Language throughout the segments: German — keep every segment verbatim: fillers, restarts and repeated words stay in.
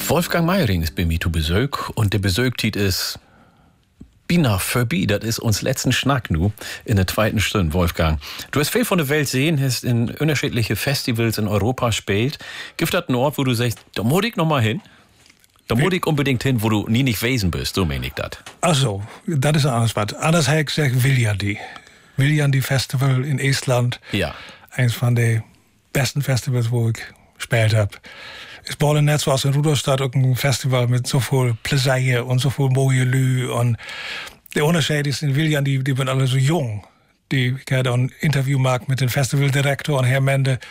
Wolfgang Meiring ist bei mir zu Besuch und der Besuchtit ist Bina Furby, das ist uns letzten Schnack nu in der zweiten Stunde, Wolfgang. Du hast viel von der Welt sehen, hast in unterschiedliche Festivals in Europa gespielt. Gibt das einen Ort, wo du sagst, da muss ich noch mal hin? Da muss ich unbedingt hin, wo du nie nicht gewesen bist, so meine ich das. Ach so, das ist ein anderes was. Anders hätte ich gesagt, Viljandi. Viljandi Festival in Estland. Ja. Eins von den besten Festivals, wo ich gespielt habe. Ist Ballen net zoals in Rudolstadt ook een festival met zoveel plezier en zoveel mooie lui. En de onderscheid is in Viljandi, die, die zijn alle zo jong. Die, ik heb dan een interview gemaakt met een festivaldirector en Herr Mende.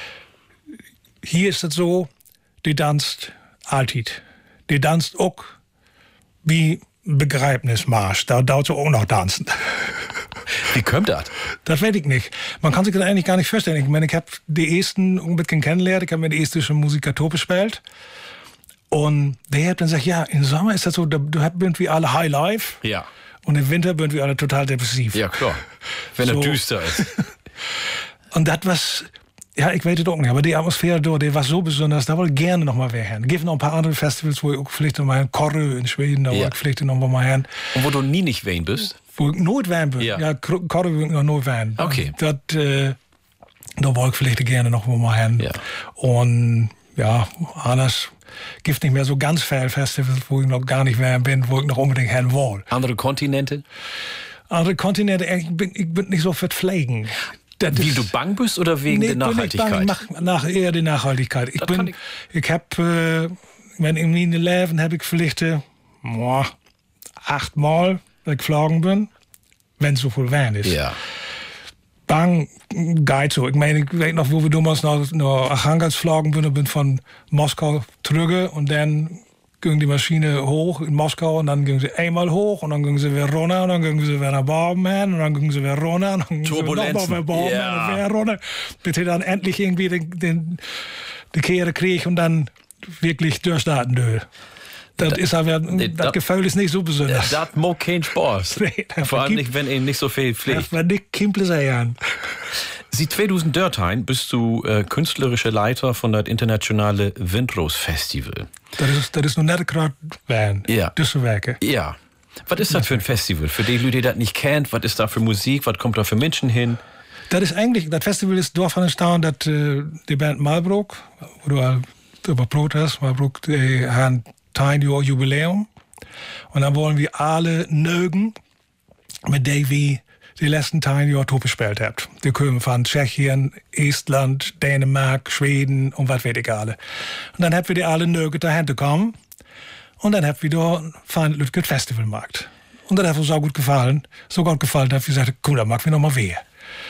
Hier is het zo, die danst altijd. Die danst ook wie Begräbnismarsch. Da dauert ze ook nog dansen. Wie kommt das? Das weiß ich nicht. Man kann sich das eigentlich gar nicht vorstellen. Ich meine, ich habe die ersten unbedingt kennengelernt. Ich habe mit der estischen Musiker Top gespielt. Und der hat dann gesagt, ja, im Sommer ist das so, du hast irgendwie alle High Life. Ja. Und im Winter sind wir alle total depressiv. Ja, klar. Wenn so. es düster ist. Und das was, ja, ich weiß es auch nicht, aber die Atmosphäre dort, die war so besonders, da wollte ich gerne noch mal wieder hin. Es gibt noch ein paar andere Festivals, wo ich auch vielleicht noch mal hin, Korre in Schweden, da ja. wollte ich vielleicht noch mal hin. Und wo du nie nicht wen bist? Wo ich nooit wijn ben. Ja, ja Korre wil ik nog nooit wijn. Okay. Dat, äh, da wollte ich vielleicht gerne noch mal hin. Ja. Und ja, anders gibt es nicht mehr so ganz viele Festivals, wo ich noch gar nicht wijn bin, wo ich noch unbedingt hin will. Andere Kontinente? Andere Kontinente, ich bin, ich bin nicht so für Pflegen. Das Wie ist, du bang bist oder wegen nee, der Nachhaltigkeit? Ich mach nach eher die Nachhaltigkeit. Ich Das bin, ich. ich hab, äh, wenn in meinem Leben habe ich vielleicht äh, achtmal, dass ich geflogen bin, wenn es so viel Wein ist. Ja. Bang, geht so. Ich meine, ich weiß noch, wo wir damals nach, nach Archangels geflogen sind und bin von Moskau zurück und dann ging die Maschine hoch in Moskau und dann ging sie einmal hoch und dann ging sie wieder runter und dann ging sie wieder nach Barmen und dann ging sie wieder runter und dann ging sie wieder nach Barmen ja. und wieder runter, bis sie dann endlich irgendwie den, den, die Kehre krieg und dann wirklich durchstarten dürfen. Das, ist aber, nee, das dat, Gefühl ist nicht so besonders. Das macht keinen Spaß. Nee, vor allem nicht, wenn ihr nicht so viel pflegt. Das war nicht kein Plezier. Seit zweitausenddreizehn bist du äh, künstlerischer Leiter von das internationale Windrose Festival. Das ist, das ist noch nicht gerade Wein. Ja. Tussenwerken. Ja. Was ist das für ein Festival? Für die Leute, die das nicht kennt, was ist da für Musik? Was kommt da für Menschen hin? Das ist eigentlich, das Festival ist davon entstanden, dass äh, die Band Malbrook, wo du al über Brot hast, Malbrook, die haben ein Jahr Jubiläum. Und dann wollen wir alle mögen, mit denen wir die letzten zehn Jahre top gespielt haben. Die kommen von Tschechien, Estland, Dänemark, Schweden und was weiß ich alle. Und dann haben wir die alle mögen dahin zu kommen. Und dann haben wir da ein feines Festival gemacht. Und das hat uns auch gut gefallen. So gut gefallen, dass wir gesagt, komm, da machen wir noch mal wieder.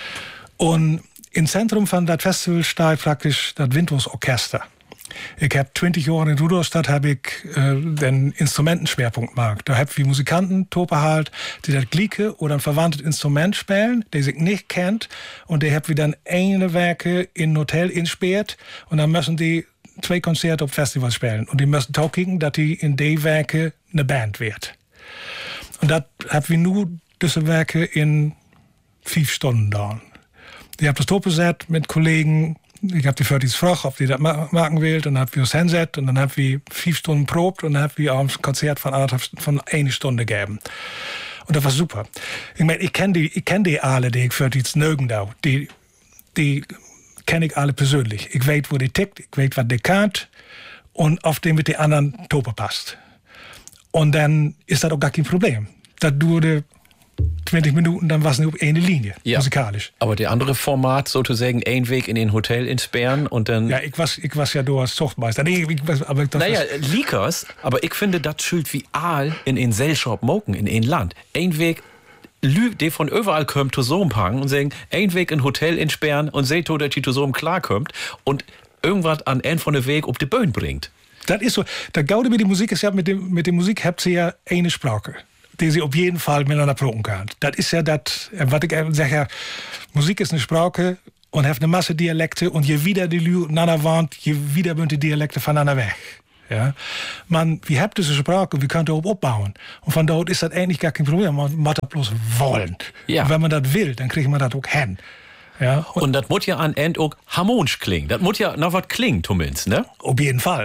Und im Zentrum von das Festival steht praktisch das Windrose Orchester. Ich habe zwanzig Jahre in Rudolstadt habe ich äh, den Instrumentenschwerpunkt gemacht. Da habe ich Musikanten Tope halt, die das gleiche oder ein verwandtes Instrument spielen, die sich nicht kennt, und die habe dann eine Werke in ein Hotel insperrt und dann müssen die zwei Konzerte auf Festivals spielen und die müssen auch gucken, dass die in die Werke eine Band wird. Und das habe ich nur diese Werke in fünf Stunden da. Ich habe das Tope gesetzt mit Kollegen. Ich habe die für dieses Frage, ob die das machen will, und dann haben wir das hingesetzt und dann haben wir fünf Stunden probt und dann haben wir auch ein Konzert von anderthalb, von eine Stunde gegeben. Und das war super. Ich meine, ich kenne die, ich kenne die alle, die ich für dieses Nögen da, die, die kenne ich alle persönlich. Ich weiß, wo die tickt, ich weiß, was die kann und auf den mit den anderen Tope passt. Und dann ist das auch gar kein Problem. Das dauerte zwanzig Minuten, dann war es nur eine Linie, ja, musikalisch. Aber der andere Format, sozusagen, ein Weg in den Hotel insperren und dann... Ja, ich was, ich was ja da als Zuchtmeister. Nee, ich was, aber das naja, Liekers, aber ich finde, das schuld wie Aal in den Gesellschaft moken, in ein Land. Ein Weg, Lü, die von überall kommt, zu so und sagen, ein Weg in Hotel insperren und seht, dass die zu so klarkommt und irgendwas an einen von der Weg auf die Bühne bringt. Das ist so. Der Gaude mit der Musik ist ja, mit dem, mit der Musik habt ihr ja eine Sprache, die sie auf jeden Fall miteinander proben kann. Das ist ja das, was ich sage, Musik ist eine Sprache und hat eine Masse Dialekte und je wieder die Leute aneinander wohnt, je wieder sind die Dialekte voneinander weg. Ja? Man, wir haben diese Sprache, wir können darauf aufbauen. Und von dort ist das eigentlich gar kein Problem, man muss das bloß wollen. Ja. Und wenn man das will, dann kriegt man das auch hin. Ja? Und, und das muss ja an End auch harmonisch klingen. Das muss ja noch was klingen, zumindest, ne? Auf jeden Fall.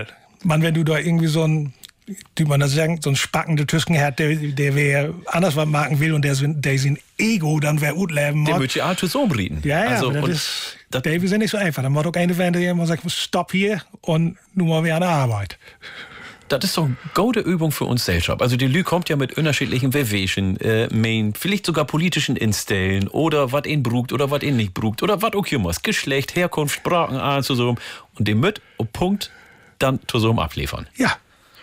man, wenn du da irgendwie so ein, wie man das sagt, so ein spackende Tüsken hat, der, der wer anders was machen will und der, der sein Ego dann wer gut leben muss. Der möchte ja alles so umreden. Ja, ja, also, aber das ist, das ist ja nicht so einfach. Dann muss auch eine werden, der immer sagt, stopp hier und nun mal wieder an der Arbeit. Das ist doch eine gute Übung für uns Gesellschaft. Also die Lü kommt ja mit unterschiedlichen Bewegungen, äh, Main, vielleicht sogar politischen Instellen oder was ihn brugt oder was ihn nicht brugt oder was auch immer. Geschlecht, Herkunft, Sprachen, an zusammen und dem mit auf Punkt dann zusammen abliefern. Ja.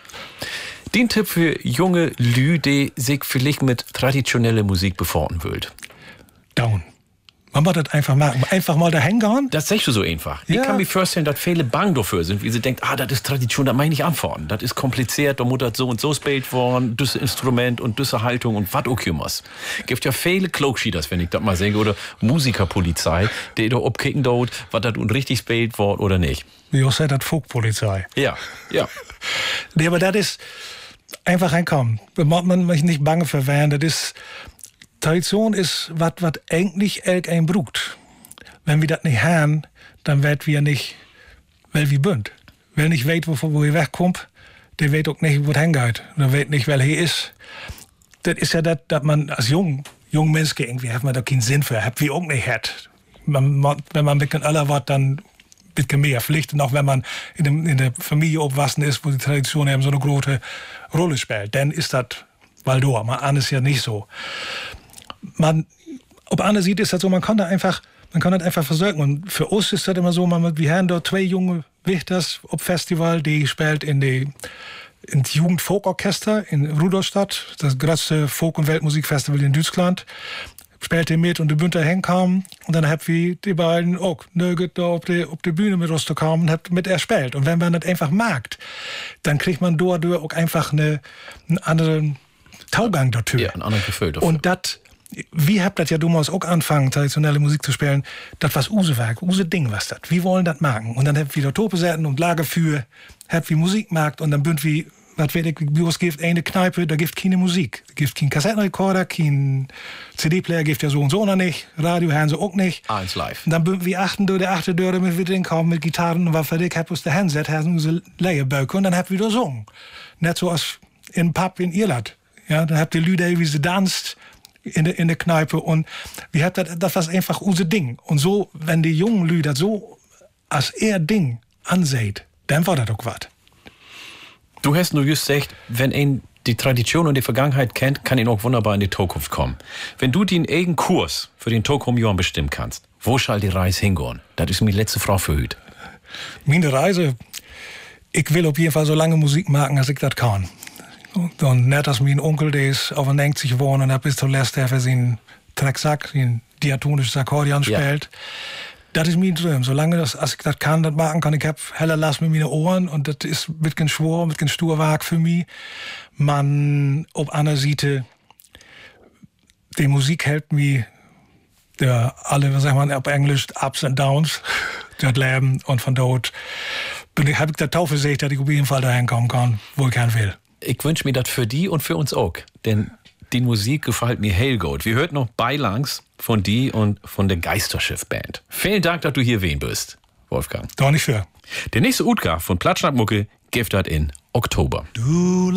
Den Tipp für junge Lü, die sich vielleicht mit traditioneller Musik befahren will. Down. Man muss das einfach machen. Einfach mal dahin gehen. Das sagst du so einfach. Ja. Ich kann mir vorstellen, dass viele bang dafür sind, wie sie denkt, ah, das ist Tradition, das meine ich nicht antworten. Das ist kompliziert, da muss das so und so gespielt worden, das Instrument und diese Haltung und was auch immer. Es gibt ja viele Klogschieders, wenn ich das mal sage, oder Musikerpolizei, die da abkicken dort, was das und richtig gespielt wird oder nicht. Wie auch sagt das Folkpolizei. Ja, ja. Nee, aber das ist einfach reinkommen. Da muss man sich nicht bange für werden. Das ist Tradition ist, was eigentlich irgendein brucht. Wenn wir das nicht haben, dann wird wir nicht, weil wir bünd. Wer nicht weiß, wo, wo ihr wegkommt, der weiß auch nicht, wo es hingeht. Der weiß nicht, wer hier ist. Das ist ja das, dass man als jung, jung Mensch irgendwie hat man da keinen Sinn für, hat wie auch nicht hat. Man, wenn man ein bisschen älter wird, dann ein bisschen mehr Pflicht. Und auch wenn man in, dem, in der Familie aufgewachsen ist, wo die Tradition eben so eine große Rolle spielt, dann ist das Waldor. Man ahnt es ja nicht so. Man, ob Anne sieht, ist das so, man kann da einfach, man kann das einfach versorgen. Und für uns ist das immer so, man, wir haben dort zwei junge Wächters auf Festival, die spielt in die, ins Jugendfolkorchester in Rudolstadt, das größte Folk- und Weltmusikfestival in Deutschland. Spielte mit und die Bündner hinkamen und dann habt wir die beiden auch nöget da auf die, auf die Bühne mit rauszukommen und habt mit er spielt. Und wenn man das einfach mag, dann kriegt man dort auch einfach eine, einen anderen Taugang dazu. Ja, einen anderen Gefühl dafür. Und das wir habt das ja damals auch angefangen, traditionelle Musik zu spielen. Das war use Werk, use Ding was das. Wir wollen das machen. Und dann habt wir da Topesetten und Lagerfeuer, habt wir Musikmarkt und dann bünd wie, was weiß ich, wie es gibt eine Kneipe, da gibt keine Musik. Da gibt keinen Kassettenrekorder, keinen C D-Player gibt ja so und so noch nicht. Radio hören sie auch nicht. Eins live. Und dann bünd wir achten durch die achte Dörre mit wieder kommen mit Gitarren und was weiß ich, hab uns der Handset, haben unsere Leierböcke und dann habt wir da gesungen. Nicht so als in Pub in Irland. Ja, dann habt ihr Lüde, wie sie tanzt. In der, in der Kneipe und wir habt das, das war einfach unser Ding. Und so, wenn die jungen Leute das so als ihr Ding ansieht, dann war das doch was. Du hast nur just gesagt, wenn ein die Tradition und die Vergangenheit kennt, kann ihn auch wunderbar in die Zukunft kommen. Wenn du den eigenen Kurs für den Zukunft bestimmen kannst, wo soll die Reise hingehen? Das ist meine letzte Frage für heute. Meine Reise, ich will auf jeden Fall so lange Musik machen, als ich das kann. Und net als mein Onkel, der ist auf ein negenzig geworden und hat bis zuletzt für seinen Trecksack, sein diatonisches Akkordeon spielt. Ja. Das ist mein Traum. Solange das, als ich das kann, das machen kann, ich habe heller Last mit meinen Ohren und das ist ein bisschen schwer, ein bisschen Sturwerk für mich. Man, auf einer Seite, die Musik hält mich, der, alle, was sagt man auf Englisch, Ups and Downs, das Leben und von dort bin ich, habe ich der Taufe gesehen, dass ich auf jeden Fall dahin kommen kann, wo ich gern will. Ich wünsche mir das für die und für uns auch. Denn die Musik gefällt mir hell gut. Wir hörten noch Beilangs von die und von der Geisterschiff-Band. Vielen Dank, dass du hier wen bist, Wolfgang. Doch nicht für. Der nächste Utka von Platschnackmucke gibt das in Oktober. Du